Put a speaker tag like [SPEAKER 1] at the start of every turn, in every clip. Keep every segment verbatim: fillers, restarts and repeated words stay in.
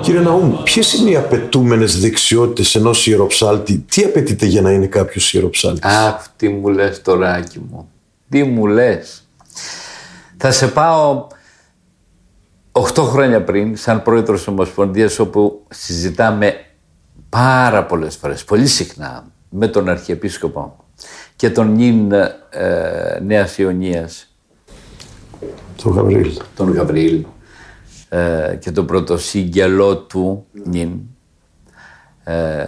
[SPEAKER 1] Κύριε Ναούμ, ποιες είναι οι απαιτούμενες δεξιότητες ενός ιεροψάλτη? Τι απαιτείται για να είναι κάποιος ιεροψάλτης?
[SPEAKER 2] Αχ, τι μου λες τώρα, Άκη μου. Τι μου λες. Θα σε πάω οχτώ χρόνια πριν, σαν πρόεδρος Ομοσπονδίας, όπου συζητάμε πάρα πολλές φορές, πολύ συχνά, με τον Αρχιεπίσκοπο και τον νυν ε, Νέας Ιωνίας,
[SPEAKER 1] τον Γαβρίλ,
[SPEAKER 2] τον Γαβρίλ ε, και τον πρωτοσύγγελό του νυν, ε,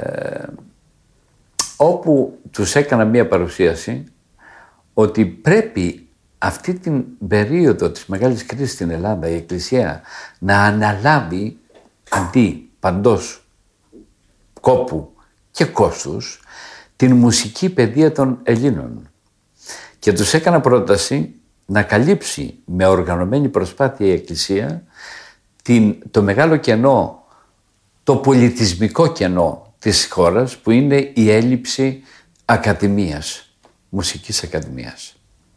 [SPEAKER 2] όπου τους έκανα μία παρουσίαση ότι πρέπει αυτή την περίοδο της μεγάλης κρίσης στην Ελλάδα η Εκκλησία να αναλάβει αντί παντός κόπου και κόστους την μουσική παιδεία των Ελλήνων. Και τους έκανα πρόταση να καλύψει με οργανωμένη προσπάθεια η Εκκλησία την, το μεγάλο κενό, το πολιτισμικό κενό της χώρας, που είναι η έλλειψη ακαδημίας, μουσικής ακαδημίας.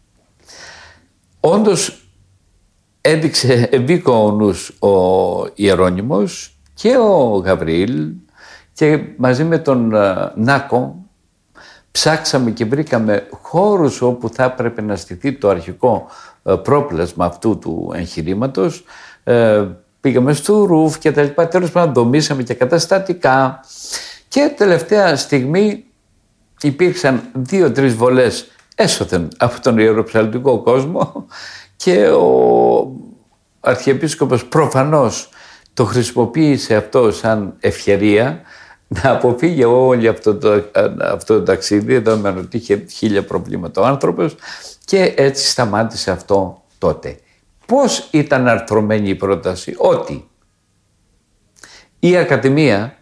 [SPEAKER 2] Όντως έδειξε, εμπήκε ο νους ο Ιερώνυμος και ο Γαβρίλ, και μαζί με τον uh, Νάκο ψάξαμε και βρήκαμε χώρους όπου θα έπρεπε να στηθεί το αρχικό uh, πρόπλασμα αυτού του εγχειρήματος. Uh, πήγαμε στο Ρουφ και τα λοιπά. Τέλος πάντων δομήσαμε και καταστατικά, και τελευταία στιγμή υπήρξαν δύο-τρεις βολές έσωθεν από τον ιεροψαλτικό κόσμο, και ο Αρχιεπίσκοπος προφανώς το χρησιμοποίησε αυτό σαν ευκαιρία να αποφύγει όλο αυτό το, αυτό το ταξίδι, δεδομένου ότι είχε χίλια προβλήματα ο άνθρωπος, και έτσι σταμάτησε αυτό τότε. Πώς ήταν αρθρωμένη η πρόταση? Ότι η Ακαδημία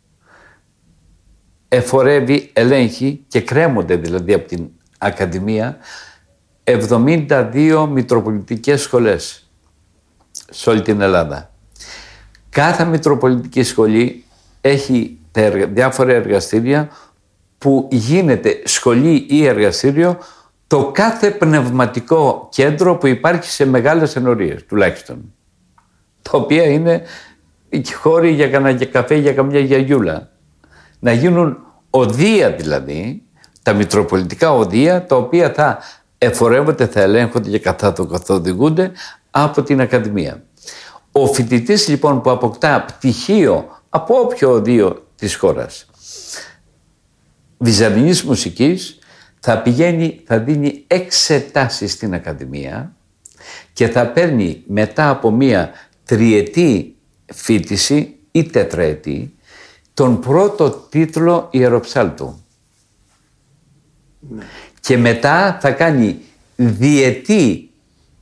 [SPEAKER 2] εφορεύει, ελέγχει και κρέμονται δηλαδή από την Ακαδημία εβδομήντα δύο μητροπολιτικές σχολές σε όλη την Ελλάδα. Κάθε μητροπολιτική σχολή έχει διάφορα εργαστήρια που γίνεται σχολή ή εργαστήριο το κάθε πνευματικό κέντρο που υπάρχει σε μεγάλες ενορίες τουλάχιστον, τα οποία είναι χώροι για κανένα καφέ, για καμιά γιαγιούλα. Να γίνουν οδεία δηλαδή, τα μητροπολιτικά οδεία, τα οποία θα εφορεύονται, θα ελέγχονται και θα καθοδηγούνται από την Ακαδημία. Ο φοιτητής λοιπόν που αποκτά πτυχίο από όποιο οδείο της χώρας βυζαντινής μουσικής θα πηγαίνει, θα δίνει εξετάσεις στην Ακαδημία και θα παίρνει μετά από μία τριετή φοιτηση ή τετραετή τον πρώτο τίτλο ιεροψάλτου. Ναι. Και μετά θα κάνει διετή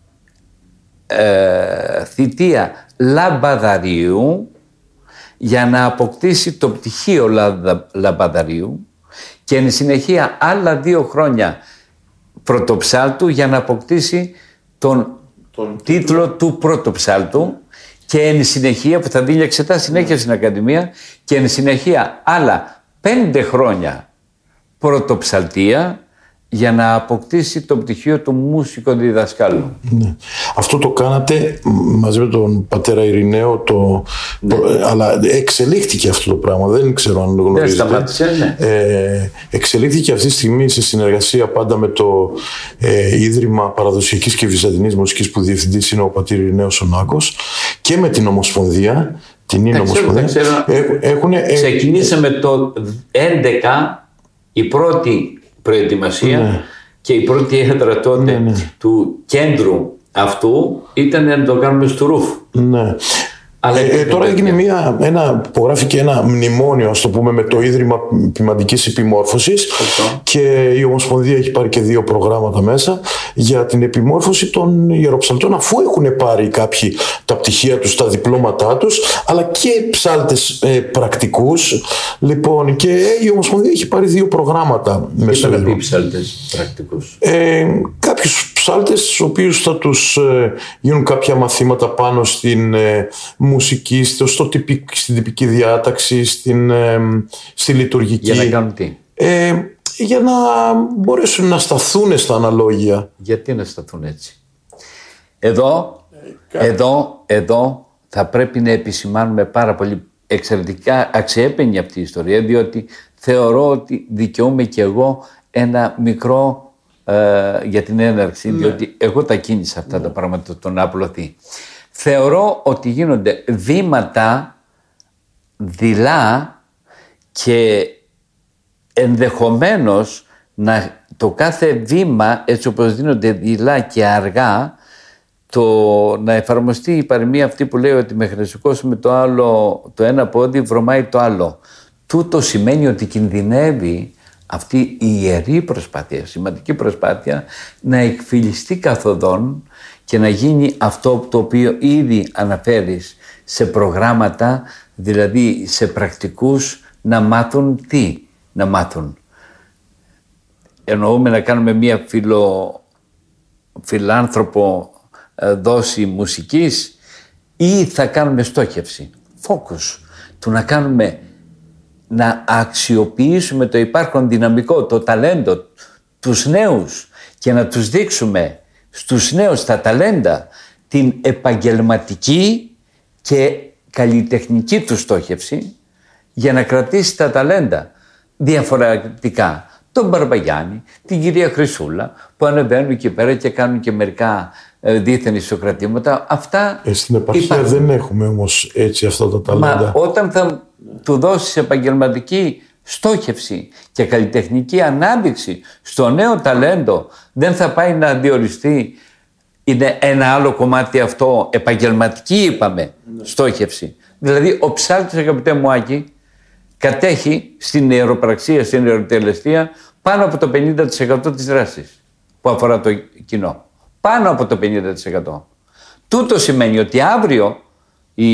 [SPEAKER 2] ε, θητεία λαμπαδαρίου για να αποκτήσει το πτυχίο λα, λαμπαδαρίου, και εν συνεχεία άλλα δύο χρόνια πρωτοψάλτου για να αποκτήσει τον, τον τίτλο, τίτλο του πρωτοψάλτου, και εν συνεχεία, που θα δίνει εξετάσεις συνέχεια mm. στην Ακαδημία, και εν συνεχεία άλλα πέντε χρόνια πρωτοψαλτία για να αποκτήσει το πτυχίο του μουσικό διδασκάλου. Ναι.
[SPEAKER 1] Αυτό το κάνατε μαζί με τον πατέρα Ειρηναίο, το... ναι. αλλά εξελίχθηκε αυτό το πράγμα, δεν ξέρω αν το γνωρίζετε.
[SPEAKER 2] Δεν σταμάτησε, ναι.
[SPEAKER 1] ε, εξελίχθηκε αυτή τη στιγμή σε συνεργασία πάντα με το ε, Ίδρυμα Παραδοσιακής και Βυζαντινής Μουσικής, που διευθυντής είναι ο πατήρ Ειρηναίος ο Νάκος, και με την Ομοσπονδία, την Ίνο Ομοσπονδία. Έχουν...
[SPEAKER 2] Ξεκινήσαμε το έντεκα η πρώτη προετοιμασία, ναι. και η πρώτη έδρα τότε, ναι, ναι. του κέντρου αυτού ήταν να το κάνουμε στο Ρουφ. Ναι. Αλλά
[SPEAKER 1] ε, ε, τώρα έγινε μια, ένα, υπογράφηκε ένα μνημόνιο, ας το πούμε, με το Ίδρυμα Ποιμαντικής Επιμόρφωσης, okay. και η Ομοσπονδία έχει πάρει και δύο προγράμματα μέσα για την επιμόρφωση των ιεροψαλτών, αφού έχουν πάρει κάποιοι τα πτυχία τους, τα διπλώματά τους, αλλά και ψάλτες ε, πρακτικούς. Λοιπόν, και η Ομοσπονδία έχει πάρει δύο προγράμματα μέσα.
[SPEAKER 2] Τι ψάλτες πρακτικούς?
[SPEAKER 1] Ε, κάποιους ψάλτες, στους οποίους θα τους ε, γίνουν κάποια μαθήματα πάνω στην ε, μουσική, στο, στο τυπικ, στην τυπική διάταξη, στην, ε, στη λειτουργική.
[SPEAKER 2] Για να κάνουν τι?
[SPEAKER 1] Ε, για να μπορέσουν να σταθούν στα αναλόγια.
[SPEAKER 2] Γιατί να σταθούν έτσι? Εδώ, ε, εδώ, εδώ θα πρέπει να επισημάνουμε πάρα πολύ εξαιρετικά αξιέπαινη αυτή η ιστορία, διότι θεωρώ ότι δικαιούμαι και εγώ ένα μικρό ε, για την έναρξη, ναι. διότι εγώ τα κίνησα αυτά ναι. τα πράγματα, τον απλωθεί. Θεωρώ ότι γίνονται βήματα δειλά και ενδεχομένως να, το κάθε βήμα, έτσι όπως δίνονται δειλά και αργά, το να εφαρμοστεί η παροιμία αυτή που λέει ότι με χρησικώσουμε το άλλο, το ένα πόδι βρωμάει το άλλο. Τούτο σημαίνει ότι κινδυνεύει αυτή η ιερή προσπάθεια, σημαντική προσπάθεια, να εκφυλιστεί καθοδόν και να γίνει αυτό το οποίο ήδη αναφέρεις σε προγράμματα, δηλαδή σε πρακτικούς, να μάθουν τι, να μάθουν. Εννοούμε να κάνουμε μία φιλο, φιλάνθρωπο δόση μουσικής ή θα κάνουμε στόχευση, focus, του να κάνουμε, να αξιοποιήσουμε το υπάρχον δυναμικό, το ταλέντο, τους νέους και να τους δείξουμε στους νέους τα ταλέντα την επαγγελματική και καλλιτεχνική του στόχευση για να κρατήσει τα ταλέντα διαφορετικά. Τον Μπαρμπαγιάννη, την κυρία Χρυσούλα που ανεβαίνουν εκεί πέρα και κάνουν και μερικά ε, δίθεν ισοκρατήματα. Αυτά
[SPEAKER 1] ε, στην επαρχία υπάρχουν. Δεν έχουμε όμως έτσι αυτά τα ταλέντα.
[SPEAKER 2] Μα όταν θα του δώσεις επαγγελματική στόχευση και καλλιτεχνική ανάδειξη στο νέο ταλέντο, δεν θα πάει να διοριστεί. Είναι ένα άλλο κομμάτι αυτό, επαγγελματική είπαμε, ναι. στόχευση. Δηλαδή ο ψάλτης, αγαπητέ μου Άκη, κατέχει στην ιεροπραξία, στην ιεροτελεστία πάνω από το πενήντα τοις εκατό της δράσης που αφορά το κοινό. Πάνω από το πενήντα τοις εκατό. Τούτο σημαίνει ότι αύριο η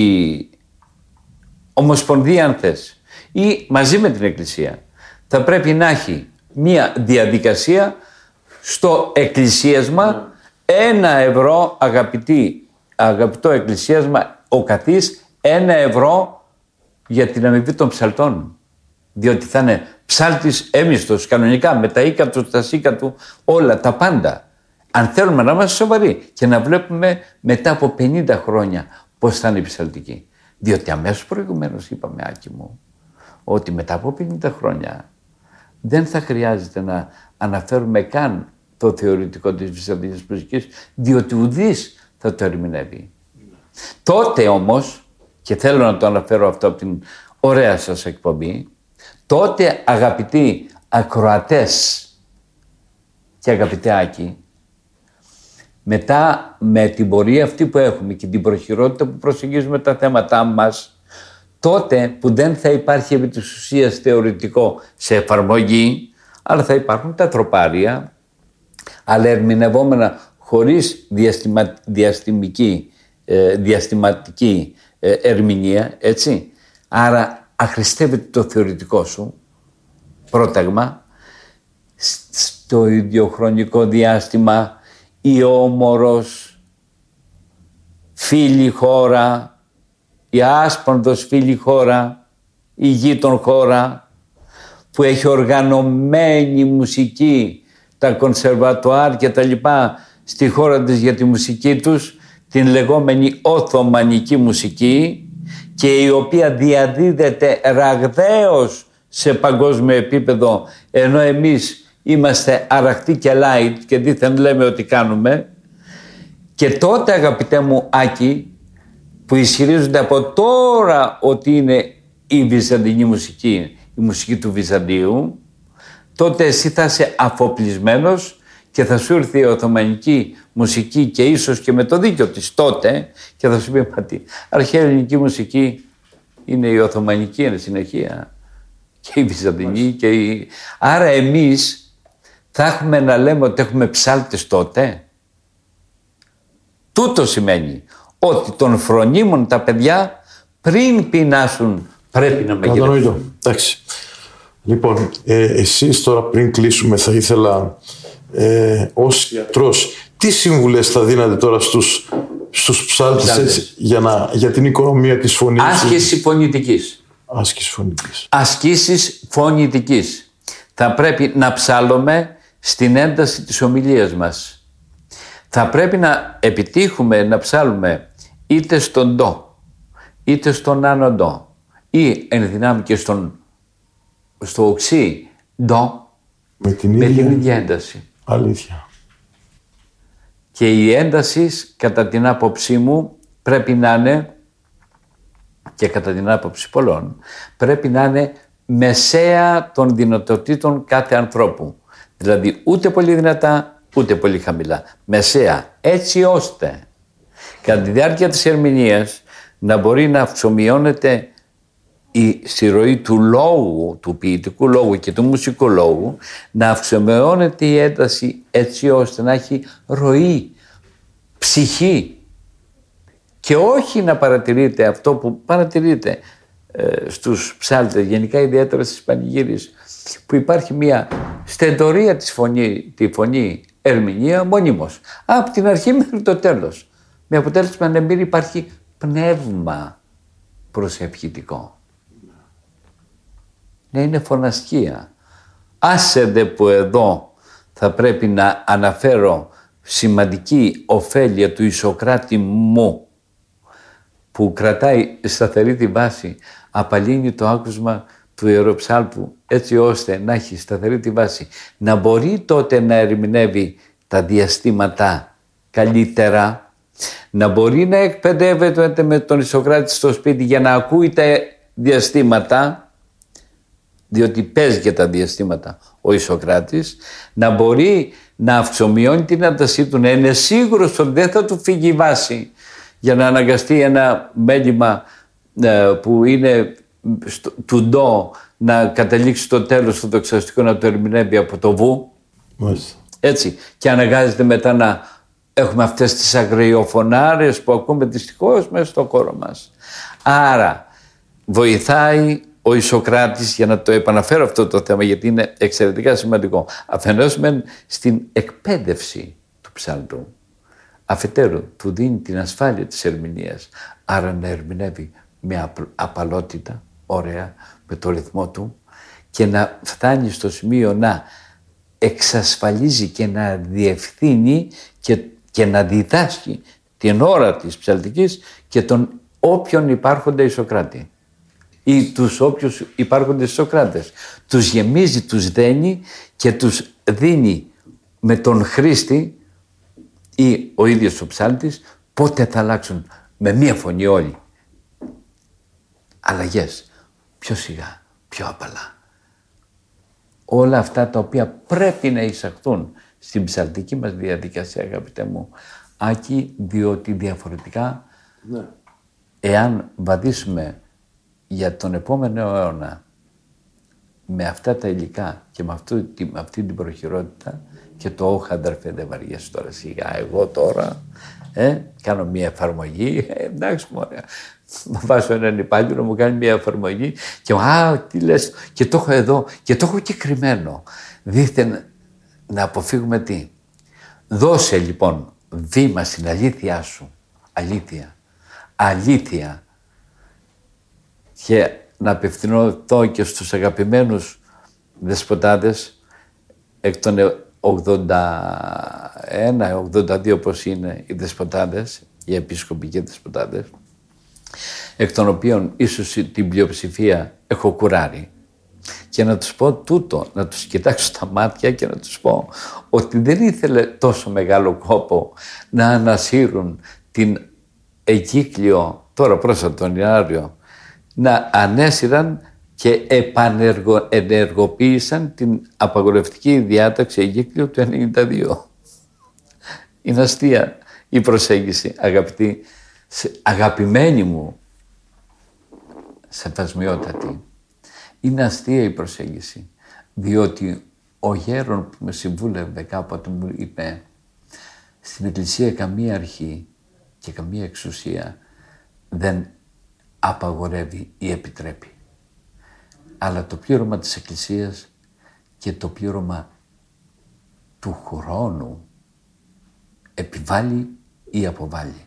[SPEAKER 2] Ομοσπονδία, αν θες, ή μαζί με την Εκκλησία, θα πρέπει να έχει μία διαδικασία στο εκκλησίασμα, ένα ευρώ, αγαπητή, αγαπητό εκκλησίασμα, ο καθής, ένα ευρώ για την αμοιβή των ψαλτών. Διότι θα είναι ψάλτης έμιστος κανονικά, με τα οίκα του, τα σίκα του, όλα, τα πάντα. Αν θέλουμε να είμαστε σοβαροί και να βλέπουμε μετά από πενήντα χρόνια πώς θα είναι η ψαλτική. Διότι αμέσως προηγουμένως είπαμε, Άκη μου, ότι μετά από πενήντα χρόνια δεν θα χρειάζεται να αναφέρουμε καν το θεωρητικό της βυζαντινής μουσικής, διότι ουδής θα το ερμηνεύει. Τότε όμως, και θέλω να το αναφέρω αυτό από την ωραία σας εκπομπή, τότε αγαπητοί ακροατές και αγαπητέ Άκη, μετά με την πορεία αυτή που έχουμε και την προχειρότητα που προσεγγίζουμε τα θέματά μας, τότε που δεν θα υπάρχει επί της ουσίας θεωρητικό σε εφαρμογή, αλλά θα υπάρχουν τα τροπάρια, αλλά ερμηνευόμενα χωρίς διαστημα, διαστημική, ε, διαστηματική ε, ερμηνεία, έτσι. Άρα αχρηστεύεται το θεωρητικό σου πρόταγμα στο ίδιο χρονικό διάστημα. Η όμορος φίλη χώρα, η άσπονδος φίλη χώρα, η γείτον χώρα που έχει οργανωμένη μουσική, τα κονσερβατοάρ και τα λοιπά στη χώρα της για τη μουσική τους, την λεγόμενη Οθωμανική μουσική, και η οποία διαδίδεται ραγδαίως σε παγκόσμιο επίπεδο, ενώ εμείς είμαστε αραχτοί και light και δίθεν λέμε ότι κάνουμε. Και τότε, αγαπητέ μου Άκη, που ισχυρίζονται από τώρα ότι είναι η βυζαντινή μουσική, η μουσική του Βυζαντίου, τότε εσύ θα είσαι αφοπλισμένος και θα σου έρθει η Οθωμανική μουσική και ίσως και με το δίκιο της τότε και θα σου πει, μα τι, αρχαία ελληνική μουσική είναι η Οθωμανική, είναι συνεχεία, και η Βυζαντινή και η... Άρα εμείς θα έχουμε να λέμε ότι έχουμε ψάλτες τότε. Τούτο σημαίνει ότι των φρονίμων τα παιδιά πριν πεινάσουν πρέπει να μεγεθούν.
[SPEAKER 1] Κατανοητό. Εντάξει. Λοιπόν, ε, εσείς τώρα πριν κλείσουμε θα ήθελα ε, ως ιατρός, τι σύμβουλες θα δίνατε τώρα στους, στους ψάλτες έτσι, για, να, για την οικονομία της φωνής?
[SPEAKER 2] Άσκηση φωνητικής.
[SPEAKER 1] Άσκηση φωνητικής.
[SPEAKER 2] Ασκήσεις φωνητικής. Θα πρέπει να ψάλλουμε στην ένταση της ομιλίας μας. Θα πρέπει να επιτύχουμε να ψάλουμε είτε στον ντο, είτε στον άνω ντο, ή ενδυνάμει και στον, στο οξύ ντο
[SPEAKER 1] με την,
[SPEAKER 2] με
[SPEAKER 1] ίδια...
[SPEAKER 2] την ίδια ένταση.
[SPEAKER 1] Αλήθεια.
[SPEAKER 2] Και η ένταση, κατά την άποψή μου, πρέπει να είναι, και κατά την άποψη πολλών, πρέπει να είναι μεσαία των δυνατοτήτων κάθε ανθρώπου. Δηλαδή ούτε πολύ δυνατά, ούτε πολύ χαμηλά. Μεσαία, έτσι ώστε κατά τη διάρκεια της ερμηνείας να μπορεί να αυξομειώνεται η συρροή του λόγου, του ποιητικού λόγου και του μουσικού λόγου, να αυξομειώνεται η ένταση έτσι ώστε να έχει ροή, ψυχή, και όχι να παρατηρείτε αυτό που παρατηρείτε ε, στους ψάλτες, γενικά ιδιαίτερα στις πανηγύρεις, που υπάρχει μια στεντορία της φωνή, τη φωνή ερμηνεία μονίμως, από την αρχή μέχρι το τέλος, με αποτέλεσμα να μην υπάρχει πνεύμα προσευχητικό. Να είναι φωνασκία. Άσε δε που εδώ θα πρέπει να αναφέρω σημαντική ωφέλεια του Ισοκράτη μου, που κρατάει σταθερή τη βάση, απαλύνει το άκουσμα του ιεροψάλτου έτσι ώστε να έχει σταθερή τη βάση, να μπορεί τότε να ερμηνεύει τα διαστήματα καλύτερα, να μπορεί να εκπαιδεύεται με τον Ισοκράτη στο σπίτι για να ακούει τα διαστήματα, διότι παίζει και τα διαστήματα ο Ισοκράτης, να μπορεί να αυξομειώνει την έντασή του, να είναι σίγουρος ότι δεν θα του φύγει η βάση για να αναγκαστεί ένα μέλημα ε, που είναι στο, του ντο να καταλήξει στο τέλος το δοξαστικό να το ερμηνεύει από το βου.
[SPEAKER 1] Μάλιστα.
[SPEAKER 2] Έτσι, και αναγκάζεται μετά να έχουμε αυτές τις αγριοφωνάρες που ακούμε δυστυχώς μέσα στο χώρο μας. Άρα βοηθάει ο Ισοκράτης, για να το επαναφέρω αυτό το θέμα γιατί είναι εξαιρετικά σημαντικό, αφενός μεν στην εκπαίδευση του ψάλτου, αφετέρου του δίνει την ασφάλεια της ερμηνείας, άρα να ερμηνεύει με απαλότητα, ωραία, με το ρυθμό του, και να φτάνει στο σημείο να εξασφαλίζει και να διευθύνει και, και να διδάσκει την ώρα της ψαλτικής και τον όποιον υπάρχοντα Ισοκράτη ή τους όποιους υπάρχοντες Ισοκράτες. Τους γεμίζει, τους δένει και τους δίνει με τον χρήστη ή ο ίδιος ο ψάλτης πότε θα αλλάξουν με μία φωνή όλοι. Αλλαγές, πιο σιγά, πιο απαλά. Όλα αυτά τα οποία πρέπει να εισαχθούν στην ψαλτική μας διαδικασία, αγαπητέ μου Άκη, διότι διαφορετικά, ναι, εάν βαδίσουμε για τον επόμενο αιώνα με αυτά τα υλικά και με, αυτό, με αυτή την προχειρότητα, και το όχ αδερφέ δεν βαριέσαι τώρα σιγά, εγώ τώρα ε, κάνω μια εφαρμογή, ε, εντάξει μωρέ, βάζω έναν υπάλληλο μου κάνει μια εφαρμογή και α, τι λες, και το έχω εδώ και το έχω και κρυμμένο, δίθεν να αποφύγουμε τι. Δώσε λοιπόν βήμα στην αλήθειά σου, αλήθεια, αλήθεια, και να απευθυνθώ και στους αγαπημένους δεσποτάδες εκ των ογδόντα ένα ογδόντα δύο όπως είναι οι δεσποτάδες, οι επισκοπικοί δεσποτάδες, εκ των οποίων ίσως την πλειοψηφία έχω κουράρει, και να τους πω τούτο, να τους κοιτάξω στα μάτια και να τους πω ότι δεν ήθελε τόσο μεγάλο κόπο να ανασύρουν την εγκύκλιο, τώρα πρόσφατα τον Ιανουάριο, να ανέσυραν και επανενεργοποίησαν την απαγορευτική διάταξη εγκύκλιο του ενενήντα δύο. Είναι αστεία η προσέγγιση, αγαπητή, αγαπημένη μου, σεβασμιότατη. Είναι αστεία η προσέγγιση, διότι ο γέρον που με συμβούλευε κάποτε μου είπε, στην Εκκλησία καμία αρχή και καμία εξουσία δεν απαγορεύει ή επιτρέπει. Αλλά το πλήρωμα της Εκκλησίας και το πλήρωμα του χρόνου επιβάλλει ή αποβάλλει.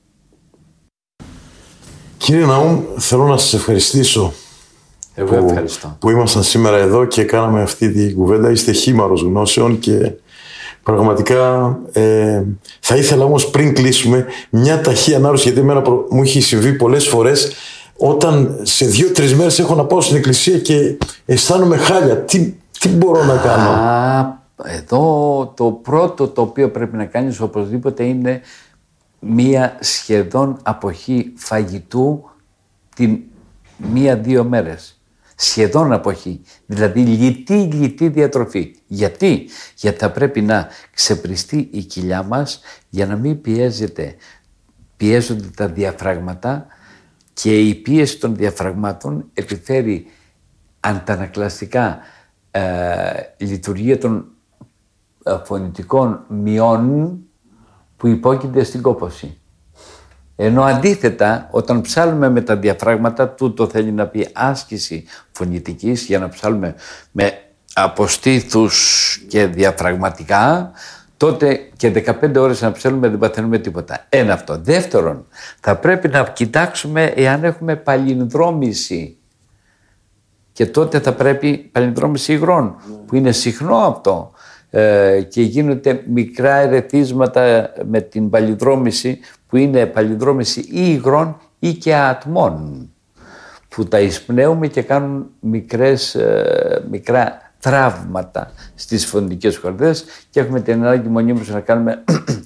[SPEAKER 1] Κύριε Ναούμ, θέλω να σας ευχαριστήσω.
[SPEAKER 2] Εγώ
[SPEAKER 1] που,
[SPEAKER 2] ευχαριστώ.
[SPEAKER 1] Που ήμασταν σήμερα εδώ και κάναμε αυτή τη κουβέντα. Είστε χήμαρος γνώσεων και πραγματικά ε, θα ήθελα όμως πριν κλείσουμε μια ταχύ ανάρρωση, γιατί εμένα μου έχει συμβεί πολλές φορές όταν σε δύο-τρεις μέρες έχω να πάω στην εκκλησία και αισθάνομαι χάλια, τι, τι μπορώ να κάνω?
[SPEAKER 2] Α, εδώ το πρώτο το οποίο πρέπει να κάνεις οπωσδήποτε είναι μία σχεδόν αποχή φαγητού την μία-δύο μέρες. Σχεδόν αποχή, δηλαδή λιτή λιτή διατροφή. Γιατί? Γιατί θα πρέπει να ξεπριστεί η κοιλιά μας για να μην πιέζεται, πιέζονται τα διαφράγματα και η πίεση των διαφραγμάτων επιφέρει αντανακλαστικά ε, λειτουργία των ε, φωνητικών μειών που υπόκεινται στην κόπωση. Ενώ αντίθετα, όταν ψάλουμε με τα διαφράγματα, τούτο θέλει να πει άσκηση φωνητικής για να ψάλουμε με αποστήθους και διαφραγματικά, τότε και δεκαπέντε ώρες να ψέλουμε δεν παθαίνουμε τίποτα. Ένα αυτό. Δεύτερον, θα πρέπει να κοιτάξουμε εάν έχουμε παλινδρόμηση. Και τότε θα πρέπει παλινδρόμηση υγρών, που είναι συχνό αυτό. Ε, και γίνονται μικρά ερεθίσματα με την παλινδρόμηση, που είναι παλινδρόμηση ή υγρών ή και ατμών, που τα εισπνέουμε και κάνουν μικρές, ε, μικρά τραύματα στις φωνητικές χορδές και έχουμε την ανάγκη μονίμως να κάνουμε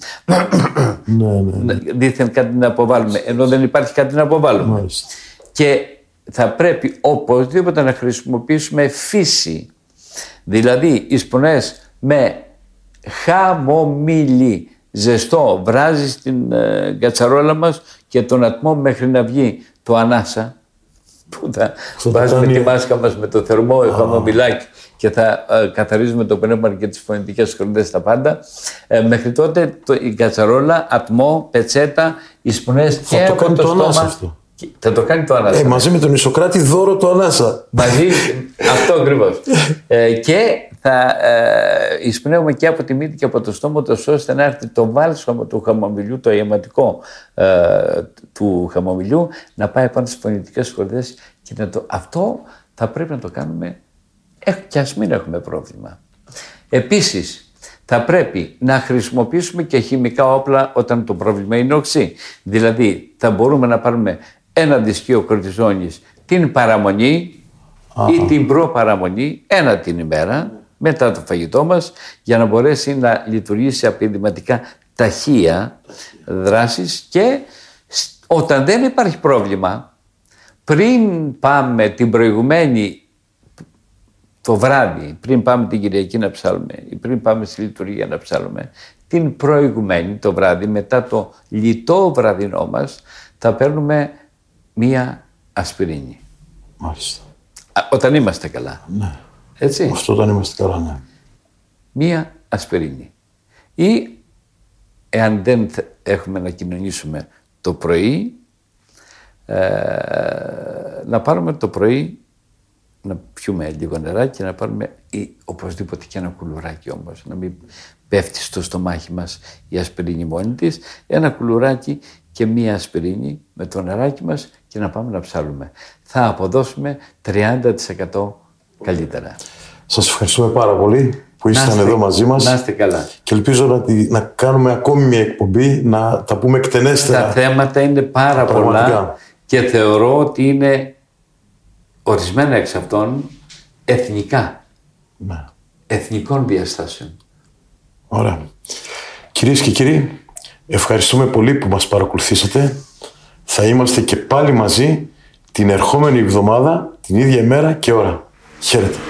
[SPEAKER 1] ναι, ναι, ναι.
[SPEAKER 2] δήθεν κάτι να αποβάλουμε, ενώ δεν υπάρχει κάτι να αποβάλουμε.
[SPEAKER 1] Μάλιστα.
[SPEAKER 2] Και θα πρέπει οπωσδήποτε να χρησιμοποιήσουμε φύση, δηλαδή εισπνές με χαμομήλι ζεστό, βράζει την ε, κατσαρόλα μας και τον ατμό μέχρι να βγει το ανάσα, που θα βάζουμε τη μάσκα μας με το θερμό oh. χαμομηλάκι και θα ε, καθαρίζουμε το πνεύμα και τις φωνητικές χορδές τα πάντα. Ε, μέχρι τότε το, η κατσαρόλα, ατμό, πετσέτα, εισπνές και
[SPEAKER 1] το
[SPEAKER 2] από το,
[SPEAKER 1] το
[SPEAKER 2] στόμα.
[SPEAKER 1] Αυτό.
[SPEAKER 2] Θα το κάνει το ανάσα.
[SPEAKER 1] Ε, μαζί με τον Ισοκράτη δώρο το ανάσα.
[SPEAKER 2] Μαζί, αυτό ακριβώς. ε, και θα ε, εισπνέουμε και από τη μύτη και από το στόμα, ώστε να έρθει το βάλσαμο του χαμομηλιού, το αιματικό ε, του χαμομηλιού, να πάει πάνω στις φωνητικές χορδές. Και να το, αυτό θα πρέπει να το κάνουμε και ας μην έχουμε πρόβλημα. Επίσης, θα πρέπει να χρησιμοποιήσουμε και χημικά όπλα όταν το πρόβλημα είναι οξύ. Δηλαδή, θα μπορούμε να πάρουμε ένα δυσκείο κορτιζόνης την παραμονή Α. ή την προπαραμονή, ένα την ημέρα, μετά το φαγητό μας, για να μπορέσει να λειτουργήσει απειδηματικά ταχεία δράσεις και όταν δεν υπάρχει πρόβλημα, πριν πάμε την προηγουμένη το βράδυ, πριν πάμε την Κυριακή να ψάλουμε ή πριν πάμε στη λειτουργία να ψάλουμε, την προηγουμένη το βράδυ, μετά το λιτό βραδινό μας, θα παίρνουμε μία ασπιρίνη.
[SPEAKER 1] Μάλιστα.
[SPEAKER 2] Α, όταν είμαστε καλά.
[SPEAKER 1] Ναι.
[SPEAKER 2] Έτσι.
[SPEAKER 1] Αυτό όταν είμαστε καλά, ναι. Μία
[SPEAKER 2] ασπιρίνη. Ή, εάν δεν έχουμε να κοινωνήσουμε το πρωί, ε, να πάρουμε το πρωί, να πιούμε λίγο νεράκι και να πάρουμε ή, οπωσδήποτε και ένα κουλουράκι όμως, να μην πέφτει στο στομάχι μας η ασπιρίνη μόνη της, ένα κουλουράκι και μία ασπιρίνη με το νεράκι μας και να πάμε να ψάλουμε. Θα αποδώσουμε τριάντα τοις εκατό καλύτερα.
[SPEAKER 1] Σας ευχαριστούμε πάρα πολύ που ήσασταν εδώ μαζί μας.
[SPEAKER 2] Να είστε καλά.
[SPEAKER 1] Και ελπίζω να, τη, να κάνουμε ακόμη μια εκπομπή, να τα πούμε εκτενέστερα.
[SPEAKER 2] Τα θέματα είναι πάρα
[SPEAKER 1] πραγματικά
[SPEAKER 2] πολλά και θεωρώ ότι είναι ορισμένα εξ αυτών εθνικά.
[SPEAKER 1] Ναι.
[SPEAKER 2] Εθνικών διαστάσεων.
[SPEAKER 1] Ωραία. Κυρίες και κύριοι, ευχαριστούμε πολύ που μας παρακολουθήσατε. Θα είμαστε και πάλι μαζί την ερχόμενη εβδομάδα, την ίδια ημέρα και ώρα. Χαίρετε.